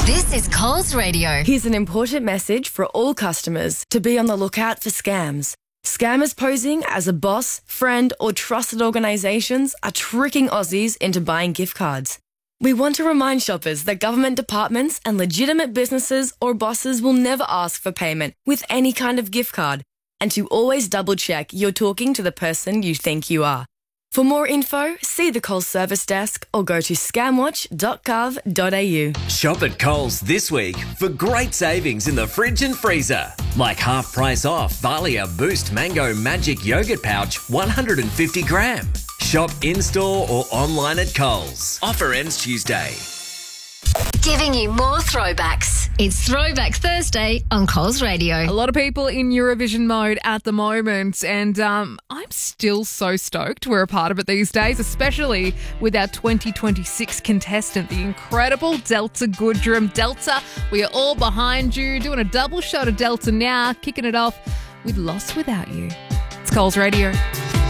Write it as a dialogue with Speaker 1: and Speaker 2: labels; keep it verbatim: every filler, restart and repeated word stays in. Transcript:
Speaker 1: This is Coles Radio.
Speaker 2: Here's an important message for all customers to be on the lookout for scams. Scammers posing as a boss, friend or trusted organisations are tricking Aussies into buying gift cards. We want to remind shoppers that government departments and legitimate businesses or bosses will never ask for payment with any kind of gift card, and to always double check you're talking to the person you think you are. For more info, see the Coles service desk or go to scamwatch dot gov dot a u.
Speaker 3: Shop at Coles this week for great savings in the fridge and freezer. Like half price off Valia Boost Mango Magic Yogurt Pouch one hundred fifty gram. Shop in-store or online at Coles. Offer ends Tuesday.
Speaker 1: Giving you more throwbacks. It's Throwback Thursday on Coles Radio.
Speaker 4: A lot of people in Eurovision mode at the moment, and um, I'm still so stoked we're a part of it these days, especially with our twenty twenty-six contestant, the incredible Delta Goodrem. Delta, we are all behind you, doing a double shot of Delta now, kicking it off with Lost Without You. It's Coles Radio.